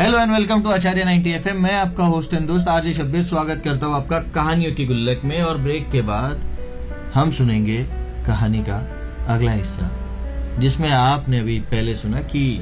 Hello and welcome to Acharya 90 FM। मैं आपका host and दोस्त आरजे शब्बीर स्वागत करता हूँ आपका कहानियों की गुल्लक में। और ब्रेक के बाद हम सुनेंगे कहानी का अगला हिस्सा, जिसमें आपने अभी पहले सुना कि